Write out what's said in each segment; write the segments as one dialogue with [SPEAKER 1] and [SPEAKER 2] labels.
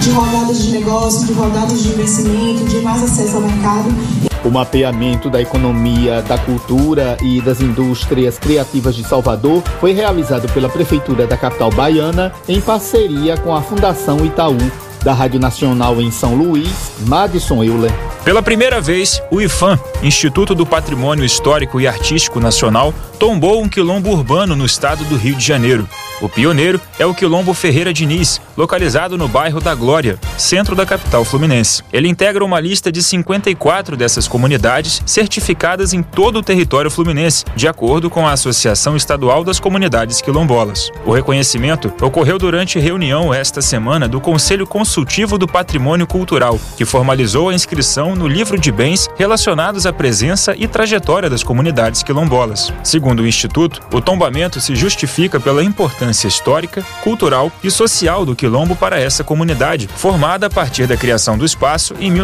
[SPEAKER 1] de rodadas de negócio, de rodadas de investimento, de mais acesso ao mercado.
[SPEAKER 2] O mapeamento da economia, da cultura e das indústrias criativas de Salvador foi realizado pela Prefeitura da capital baiana em parceria com a Fundação Itaú. Da Rádio Nacional em São Luís, Madison Euler.
[SPEAKER 3] Pela primeira vez, o IPHAN, Instituto do Patrimônio Histórico e Artístico Nacional, tombou um quilombo urbano no estado do Rio de Janeiro. O pioneiro é o Quilombo Ferreira Diniz, localizado no bairro da Glória, centro da capital fluminense. Ele integra uma lista de 54 dessas comunidades certificadas em todo o território fluminense, de acordo com a Associação Estadual das Comunidades Quilombolas. O reconhecimento ocorreu durante reunião esta semana do Conselho Consultivo do Patrimônio Cultural, que formalizou a inscrição no livro de bens relacionados à presença e trajetória das comunidades quilombolas. Segundo o Instituto, o tombamento se justifica pela importância histórica, cultural e social do quilombo para essa comunidade, formada a partir da criação do espaço em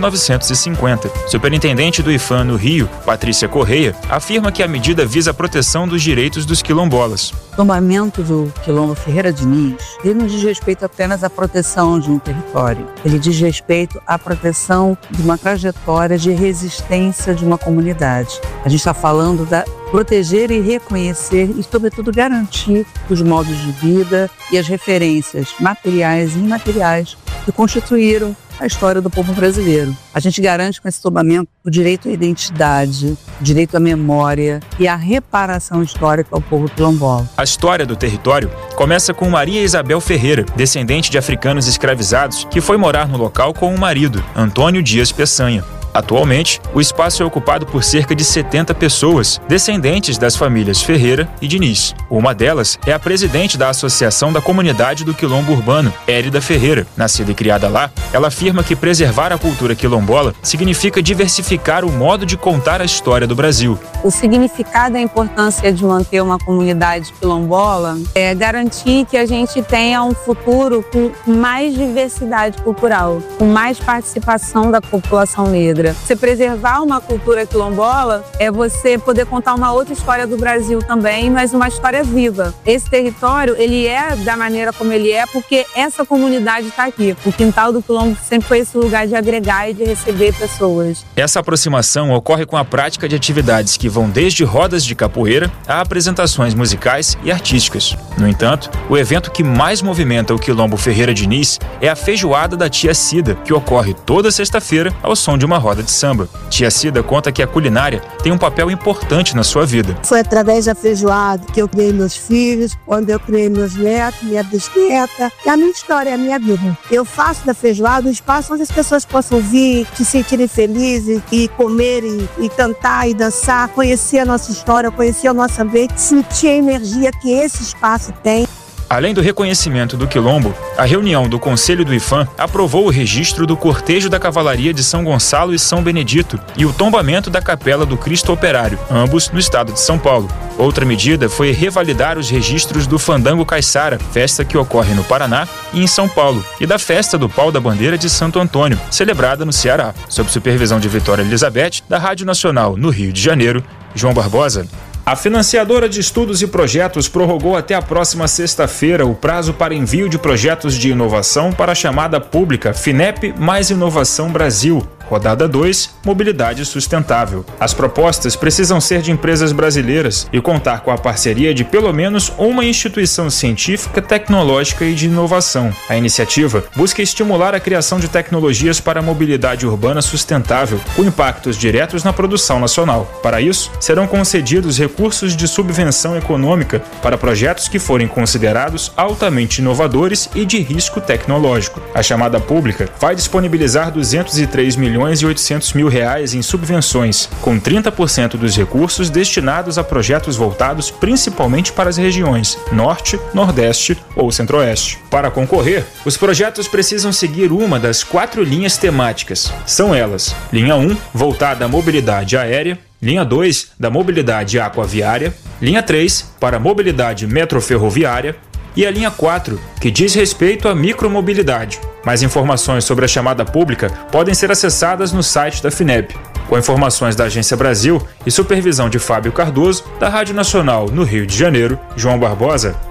[SPEAKER 3] 1950. Superintendente do IPHAN no Rio, Patrícia Correia, afirma que a medida visa a proteção dos direitos dos quilombolas.
[SPEAKER 4] O tombamento do Quilombo Ferreira Diniz, ele não diz respeito apenas à proteção de um território, ele diz respeito à proteção de uma trajetória de resistência de uma comunidade. A gente está falando da proteger e reconhecer e, sobretudo, garantir os modos de vida e as referências materiais e imateriais que constituíram a história do povo brasileiro. A gente garante com esse tombamento o direito à identidade, o direito à memória e à reparação histórica ao povo quilombola.
[SPEAKER 3] A história do território começa com Maria Isabel Ferreira, descendente de africanos escravizados, que foi morar no local com o marido, Antônio Dias Peçanha. Atualmente, o espaço é ocupado por cerca de 70 pessoas, descendentes das famílias Ferreira e Diniz. Uma delas é a presidente da Associação da Comunidade do Quilombo Urbano, Érida Ferreira. Nascida e criada lá, ela afirma que preservar a cultura quilombola significa diversificar o modo de contar a história do Brasil.
[SPEAKER 4] O significado e a importância de manter uma comunidade quilombola é garantir que a gente tenha um futuro com mais diversidade cultural, com mais participação da população negra. Você preservar uma cultura quilombola é você poder contar uma outra história do Brasil também, mas uma história viva. Esse território, ele é da maneira como ele é porque essa comunidade está aqui. O quintal do quilombo sempre foi esse lugar de agregar e de receber pessoas.
[SPEAKER 3] Essa aproximação ocorre com a prática de atividades que vão desde rodas de capoeira a apresentações musicais e artísticas. No entanto, o evento que mais movimenta o Quilombo Ferreira Diniz é a Feijoada da Tia Cida, que ocorre toda sexta-feira ao som de uma roda de samba. Tia Cida conta que a culinária tem um papel importante na sua vida.
[SPEAKER 5] Foi através da feijoada que eu criei meus filhos, onde eu criei meus netos, minha bisneta. E a minha história é a minha vida. Eu faço da feijoada um espaço onde as pessoas possam vir, se sentirem felizes e comer e cantar e dançar, conhecer a nossa história, conhecer a nossa vida, sentir a energia que esse espaço tem.
[SPEAKER 3] Além do reconhecimento do quilombo, a reunião do Conselho do IPHAN aprovou o registro do Cortejo da Cavalaria de São Gonçalo e São Benedito e o tombamento da Capela do Cristo Operário, ambos no estado de São Paulo. Outra medida foi revalidar os registros do Fandango Caiçara, festa que ocorre no Paraná e em São Paulo, e da Festa do Pau da Bandeira de Santo Antônio, celebrada no Ceará. Sob supervisão de Vitória Elizabeth, da Rádio Nacional no Rio de Janeiro, João Barbosa. A financiadora de estudos e projetos prorrogou até a próxima sexta-feira o prazo para envio de projetos de inovação para a chamada pública FINEP Mais Inovação Brasil. Rodada 2, Mobilidade Sustentável. As propostas precisam ser de empresas brasileiras e contar com a parceria de pelo menos uma instituição científica, tecnológica e de inovação. A iniciativa busca estimular a criação de tecnologias para a mobilidade urbana sustentável, com impactos diretos na produção nacional. Para isso, serão concedidos recursos de subvenção econômica para projetos que forem considerados altamente inovadores e de risco tecnológico. A chamada pública vai disponibilizar 203 milhões e 800 mil reais em subvenções, com 30% dos recursos destinados a projetos voltados principalmente para as regiões Norte, Nordeste ou Centro-Oeste. Para concorrer, os projetos precisam seguir uma das 4 linhas temáticas. São elas: linha 1, voltada à mobilidade aérea, linha 2, da mobilidade aquaviária, linha 3, para a mobilidade metroferroviária, e a linha 4, que diz respeito à micromobilidade. Mais informações sobre a chamada pública podem ser acessadas no site da FINEP. Com informações da Agência Brasil e supervisão de Fábio Cardoso, da Rádio Nacional no Rio de Janeiro, João Barbosa.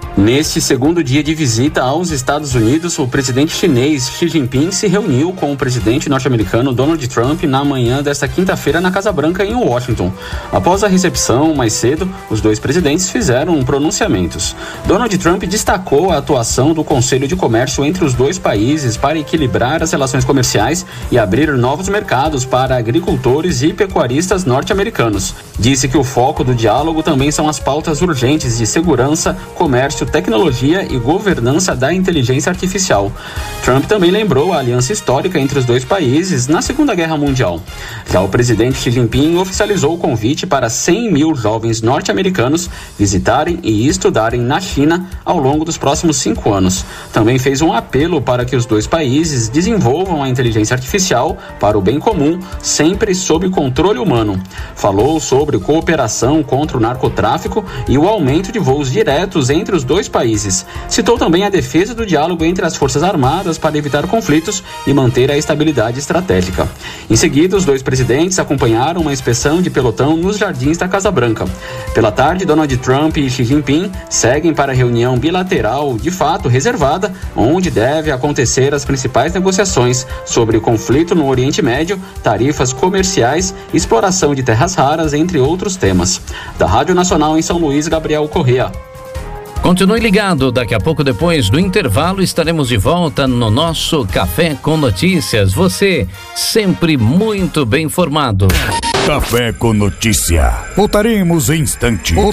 [SPEAKER 6] Neste segundo dia de visita aos Estados Unidos, o presidente chinês Xi Jinping se reuniu com o presidente norte-americano Donald Trump na manhã desta quinta-feira na Casa Branca, em Washington. Após a recepção, mais cedo, os dois presidentes fizeram pronunciamentos. Donald Trump destacou a atuação do Conselho de Comércio entre os dois países para equilibrar as relações comerciais e abrir novos mercados para agricultores e pecuaristas norte-americanos. Disse que o foco do diálogo também são as pautas urgentes de segurança, comércio, tecnologia e governança da inteligência artificial. Trump também lembrou a aliança histórica entre os dois países na Segunda Guerra Mundial. Já o presidente Xi Jinping oficializou o convite para 100 mil jovens norte-americanos visitarem e estudarem na China ao longo dos próximos 5 anos. Também fez um apelo para que os dois países desenvolvam a inteligência artificial para o bem comum, sempre sob controle humano. Falou sobre cooperação contra o narcotráfico e o aumento de voos diretos entre os dois países. Citou também a defesa do diálogo entre as Forças Armadas para evitar conflitos e manter a estabilidade estratégica. Em seguida, os dois presidentes acompanharam uma inspeção de pelotão nos jardins da Casa Branca. Pela tarde, Donald Trump e Xi Jinping seguem para a reunião bilateral, de fato reservada, onde deve acontecer as principais negociações sobre o conflito no Oriente Médio, tarifas comerciais, exploração de terras raras, entre outros temas. Da Rádio Nacional em São Luís, Gabriel Correa.
[SPEAKER 7] Continue ligado, daqui a pouco, depois do intervalo, estaremos de volta no nosso Café com Notícias. Você sempre muito bem informado.
[SPEAKER 8] Café com Notícia. Voltaremos em instante.
[SPEAKER 9] Viu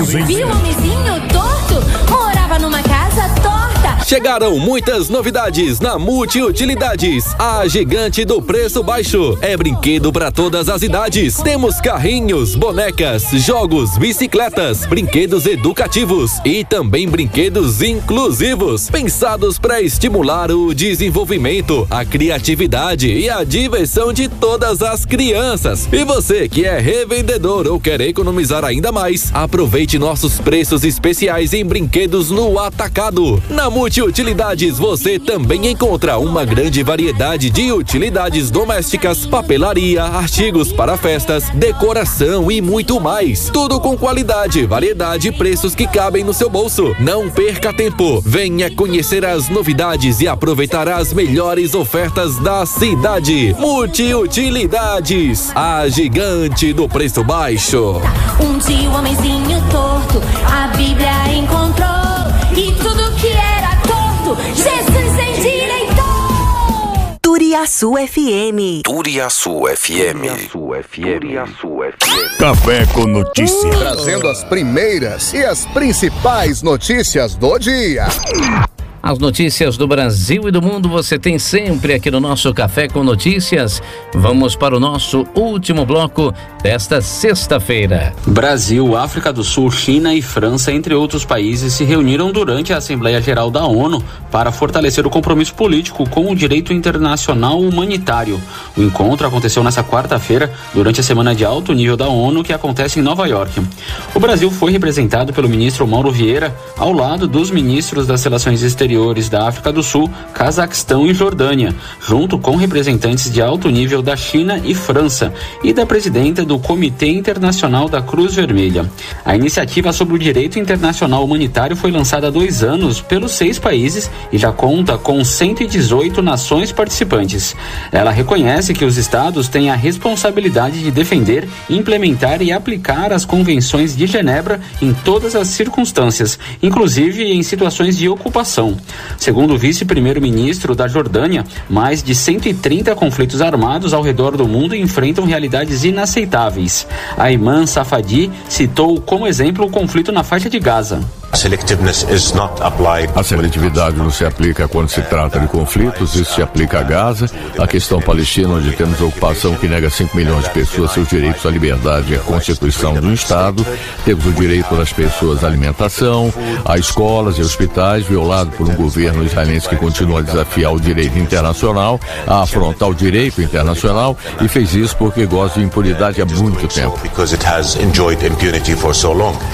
[SPEAKER 9] um homenzinho torto? Morava numa casa torta.
[SPEAKER 10] Chegaram muitas novidades na Multiutilidades, a gigante do preço baixo. É brinquedo para todas as idades. Temos carrinhos, bonecas, jogos, bicicletas, brinquedos educativos e também brinquedos inclusivos, pensados para estimular o desenvolvimento, a criatividade e a diversão de todas as crianças. E você que é revendedor ou quer economizar ainda mais, aproveite nossos preços especiais em brinquedos no atacado. Na Multiutilidades você também encontra uma grande variedade de utilidades domésticas, papelaria, artigos para festas, decoração e muito mais. Tudo com qualidade, variedade e preços que cabem no seu bolso. Não perca tempo. Venha conhecer as novidades e aproveitar as melhores ofertas da cidade. Multiutilidades, a gigante do preço baixo.
[SPEAKER 9] Um dia o homenzinho torto a Bíblia encontrou e tudo que era torto Jesus endireitou.
[SPEAKER 11] Turiaçu FM.
[SPEAKER 8] Café com Notícia.
[SPEAKER 12] Trazendo as primeiras e as principais notícias do dia.
[SPEAKER 7] As notícias do Brasil e do mundo você tem sempre aqui no nosso Café com Notícias. Vamos para o nosso último bloco desta sexta-feira.
[SPEAKER 6] Brasil, África do Sul, China e França, entre outros países, se reuniram durante a Assembleia Geral da ONU para fortalecer o compromisso político com o direito internacional humanitário. O encontro aconteceu nesta quarta-feira, durante a semana de alto nível da ONU, que acontece em Nova York. O Brasil foi representado pelo ministro Mauro Vieira, ao lado dos ministros das Relações Exteriores da África do Sul, Cazaquistão e Jordânia, junto com representantes de alto nível da China e França e da presidenta do Comitê Internacional da Cruz Vermelha. A iniciativa sobre o direito internacional humanitário foi lançada há 2 anos pelos 6 países e já conta com 118 nações participantes. Ela reconhece que os estados têm a responsabilidade de defender, implementar e aplicar as convenções de Genebra em todas as circunstâncias, inclusive em situações de ocupação. Segundo o vice-primeiro-ministro da Jordânia, mais de 130 conflitos armados ao redor do mundo enfrentam realidades inaceitáveis. Ayman Safadi citou como exemplo o conflito na faixa de Gaza.
[SPEAKER 13] A seletividade não se aplica quando se trata de conflitos, isso se aplica a Gaza, a questão palestina, onde temos a ocupação que nega 5 milhões de pessoas seus direitos à liberdade e à constituição do Estado, temos o direito das pessoas à alimentação, a escolas e hospitais, violado por um governo israelense que continua a desafiar o direito internacional, a afrontar o direito internacional, e fez isso porque gosta de impunidade há muito tempo.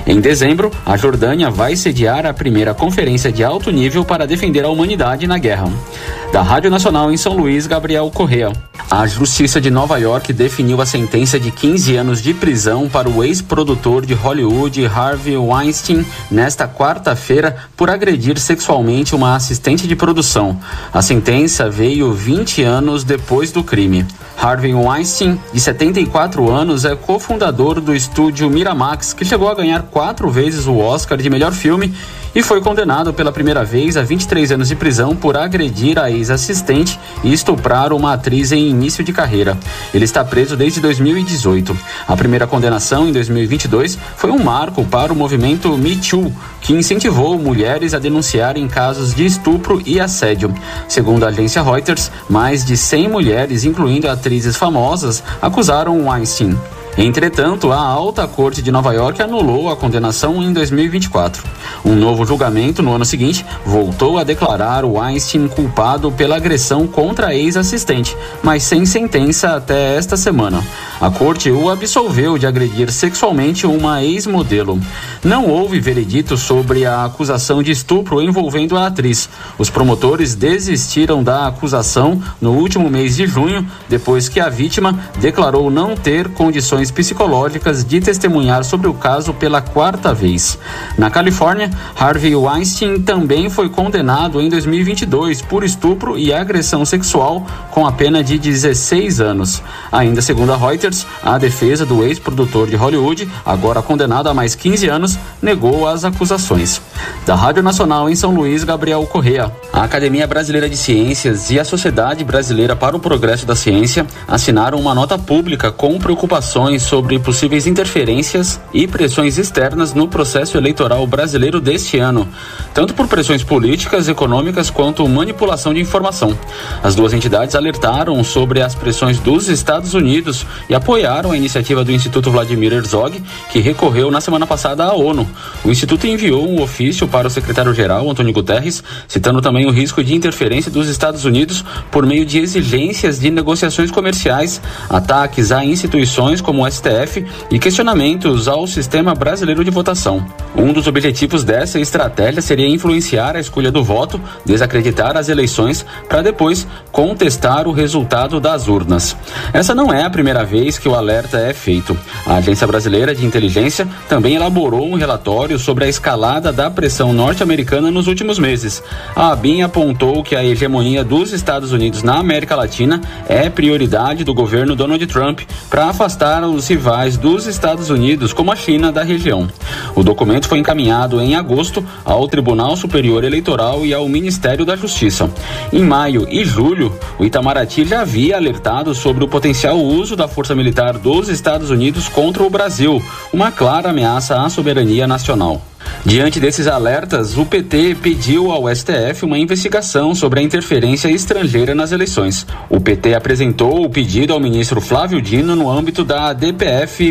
[SPEAKER 6] Em dezembro, a Jordânia vai sediar a primeira conferência de alto nível para defender a humanidade na guerra. Da Rádio Nacional em São Luís, Gabriel Correa. A Justiça de Nova York definiu a sentença de 15 anos de prisão para o ex-produtor de Hollywood, Harvey Weinstein, nesta quarta-feira, por agredir sexualmente uma assistente de produção. A sentença veio 20 anos depois do crime. Harvey Weinstein, de 74 anos, é cofundador do estúdio Miramax, que chegou a ganhar 4 vezes o Oscar de melhor filme e foi condenado pela primeira vez a 23 anos de prisão por agredir a ex-assistente e estuprar uma atriz em início de carreira. Ele está preso desde 2018. A primeira condenação, em 2022, foi um marco para o movimento Me Too, que incentivou mulheres a denunciarem casos de estupro e assédio. Segundo a agência Reuters, mais de 100 mulheres, incluindo atrizes famosas, acusaram Weinstein. Entretanto, a Alta Corte de Nova York anulou a condenação em 2024. Um novo julgamento no ano seguinte voltou a declarar o Weinstein culpado pela agressão contra a ex-assistente, mas sem sentença até esta semana. A corte o absolveu de agredir sexualmente uma ex-modelo. Não houve veredito sobre a acusação de estupro envolvendo a atriz. Os promotores desistiram da acusação no último mês de junho, depois que a vítima declarou não ter condições psicológicas de testemunhar sobre o caso pela 4ª vez. Na Califórnia, Harvey Weinstein também foi condenado em 2022 por estupro e agressão sexual com a pena de 16 anos. Ainda segundo a Reuters, a defesa do ex-produtor de Hollywood, agora condenado a mais 15 anos, negou as acusações. Da Rádio Nacional em São Luís, Gabriel Correa. A Academia Brasileira de Ciências e a Sociedade Brasileira para o Progresso da Ciência assinaram uma nota pública com preocupações sobre possíveis interferências e pressões externas no processo eleitoral brasileiro deste ano, tanto por pressões políticas, econômicas quanto manipulação de informação. As duas entidades alertaram sobre as pressões dos Estados Unidos e apoiaram a iniciativa do Instituto Vladimir Herzog, que recorreu na semana passada à ONU. O Instituto enviou um ofício para o secretário-geral, Antônio Guterres, citando também o risco de interferência dos Estados Unidos por meio de exigências de negociações comerciais, ataques a instituições como o STF e questionamentos ao sistema brasileiro de votação. Um dos objetivos dessa estratégia seria influenciar a escolha do voto, desacreditar as eleições, para depois contestar o resultado das urnas. Essa não é a primeira vez que o alerta é feito. A Agência Brasileira de Inteligência também elaborou um relatório sobre a escalada da pressão norte-americana nos últimos meses. A ABIN apontou que a hegemonia dos Estados Unidos na América Latina é prioridade do governo Donald Trump para afastar os rivais dos Estados Unidos, como a China, da região. O documento foi encaminhado em agosto ao Tribunal Superior Eleitoral e ao Ministério da Justiça. Em maio e julho, o Itamaraty já havia alertado sobre o potencial uso da força militar dos Estados Unidos contra o Brasil, uma clara ameaça à soberania nacional. Diante desses alertas, o PT pediu ao STF uma investigação sobre a interferência estrangeira nas eleições. O PT apresentou o pedido ao ministro Flávio Dino no âmbito da DPF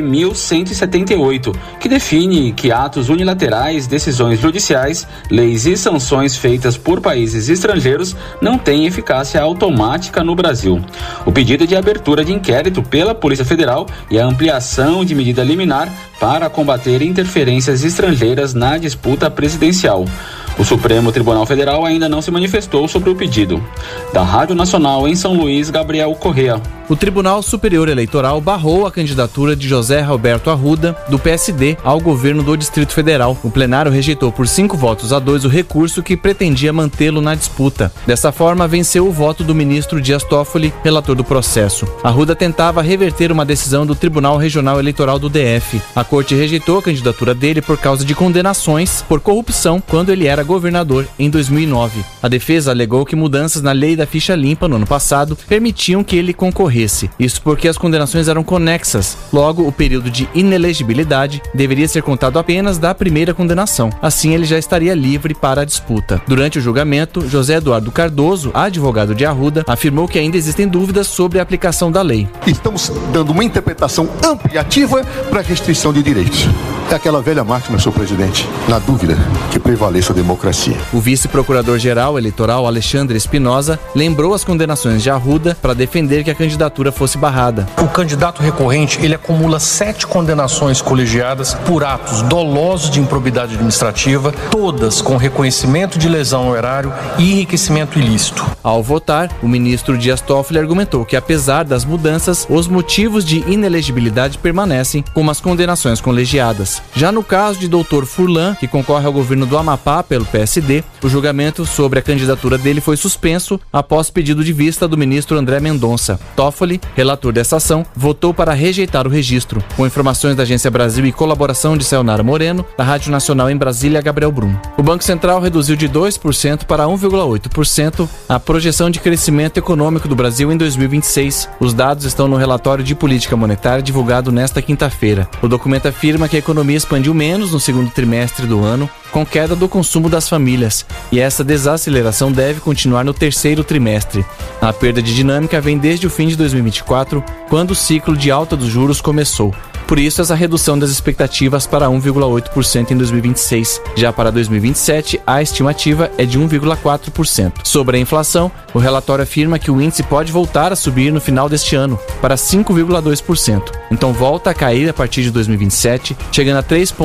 [SPEAKER 6] 1178, que define que atos unilaterais, decisões judiciais, leis e sanções feitas por países estrangeiros não têm eficácia automática no Brasil. O pedido é de abertura de inquérito pela Polícia Federal e a ampliação de medida liminar para combater interferências estrangeiras na disputa presidencial. O Supremo Tribunal Federal ainda não se manifestou sobre o pedido. Da Rádio Nacional em São Luís, Gabriel Correa.
[SPEAKER 14] O Tribunal Superior Eleitoral barrou a candidatura de José Roberto Arruda, do PSD, ao governo do Distrito Federal. O plenário rejeitou por 5-2 o recurso que pretendia mantê-lo na disputa. Dessa forma, venceu o voto do ministro Dias Toffoli, relator do processo. Arruda tentava reverter uma decisão do Tribunal Regional Eleitoral do DF. A corte rejeitou a candidatura dele por causa de condenações por corrupção quando ele era governador em 2009. A defesa alegou que mudanças na lei da ficha limpa no ano passado permitiam que ele concorresse. Isso porque as condenações eram conexas. Logo, o período de inelegibilidade deveria ser contado apenas da primeira condenação. Assim, ele já estaria livre para a disputa. Durante o julgamento, José Eduardo Cardoso, advogado de Arruda, afirmou que ainda existem dúvidas sobre a aplicação da lei.
[SPEAKER 15] Estamos dando uma interpretação ampliativa para a restrição de direitos. É aquela velha máxima, senhor presidente. Na dúvida, que prevaleça a democracia.
[SPEAKER 14] O vice-procurador-geral eleitoral Alexandre Espinosa lembrou as condenações de Arruda para defender que a candidatura fosse barrada.
[SPEAKER 16] O candidato recorrente, ele acumula 7 condenações colegiadas por atos dolosos de improbidade administrativa, todas com reconhecimento de lesão ao erário e enriquecimento ilícito.
[SPEAKER 14] Ao votar, o ministro Dias Toffoli argumentou que, apesar das mudanças, os motivos de inelegibilidade permanecem, como as condenações colegiadas. Já no caso de Dr. Furlan, que concorre ao governo do Amapá pelo PSD, o julgamento sobre a candidatura dele foi suspenso após pedido de vista do ministro André Mendonça. Toffoli, relator dessa ação, votou para rejeitar o registro. Com informações da Agência Brasil e colaboração de Sayonara Moreno, da Rádio Nacional em Brasília, Gabriel Brum. O Banco Central reduziu de 2% para 1,8% a projeção de crescimento econômico do Brasil em 2026. Os dados estão no relatório de política monetária divulgado nesta quinta-feira. O documento afirma que a economia expandiu menos no segundo trimestre do ano, com queda do consumo das famílias, e essa desaceleração deve continuar no terceiro trimestre. A perda de dinâmica vem desde o fim de 2024, quando o ciclo de alta dos juros começou. Por isso, essa redução das expectativas para 1,8% em 2026. Já para 2027, a estimativa é de 1,4%. Sobre a inflação, o relatório afirma que o índice pode voltar a subir no final deste ano, para 5,2%. Então volta a cair a partir de 2027, chegando a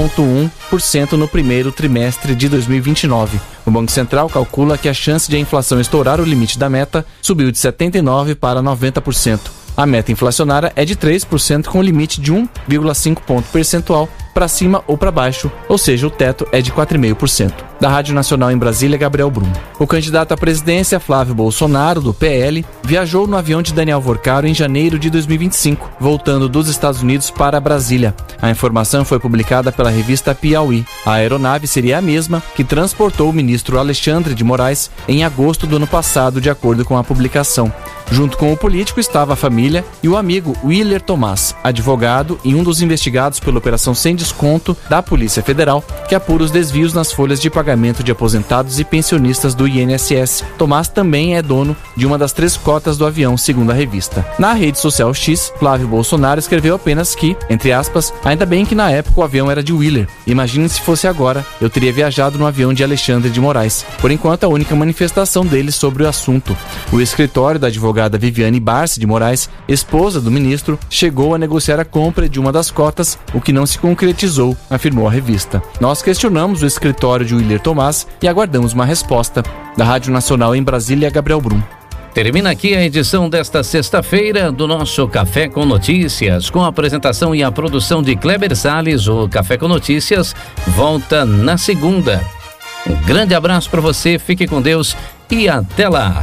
[SPEAKER 14] 3,1% no primeiro trimestre de 2029. O Banco Central calcula que a chance de a inflação estourar o limite da meta subiu de 79% para 90%. A meta inflacionária é de 3% com limite de 1,5 ponto percentual para cima ou para baixo, ou seja, o teto é de 4,5%. Da Rádio Nacional em Brasília, Gabriel Brum. O candidato à presidência, Flávio Bolsonaro, do PL, viajou no avião de Daniel Vorcaro em janeiro de 2025, voltando dos Estados Unidos para Brasília. A informação foi publicada pela revista Piauí. A aeronave seria a mesma que transportou o ministro Alexandre de Moraes em agosto do ano passado, de acordo com a publicação. Junto com o político estava a família e o amigo Willer Tomás, advogado e um dos investigados pela Operação Sem Desconto da Polícia Federal, que apura os desvios nas folhas de pagamento de aposentados e pensionistas do INSS. Tomás também é dono de uma das 3 cotas do avião, segundo a revista. Na rede social X, Flávio Bolsonaro escreveu apenas que, entre aspas, ainda bem que na época o avião era de Willer. Imagine se fosse agora, eu teria viajado no avião de Alexandre de Moraes. Por enquanto, a única manifestação dele sobre o assunto. O escritório da advogada Viviane Barce de Moraes, esposa do ministro, chegou a negociar a compra de uma das cotas, o que não se concretizou, afirmou a revista. Nós questionamos o escritório de Willer Tomás e aguardamos uma resposta. Da Rádio Nacional em Brasília, Gabriel Brum.
[SPEAKER 7] Termina aqui a edição desta sexta-feira do nosso Café com Notícias, com a apresentação e a produção de Kleber Salles. O Café com Notícias volta na segunda. Um grande abraço para você, fique com Deus e até lá.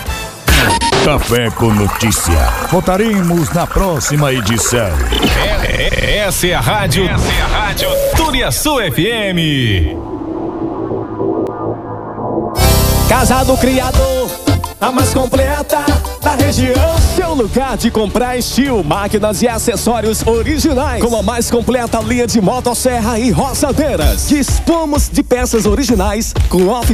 [SPEAKER 8] Café com Notícia. Voltaremos na próxima edição.
[SPEAKER 17] Essa é a Rádio Turiaçu FM.
[SPEAKER 18] Casa do Criador, a mais completa da região. Seu lugar de comprar estilo, máquinas e acessórios originais, com a mais completa linha de motosserra e roçadeiras. Dispomos de peças originais com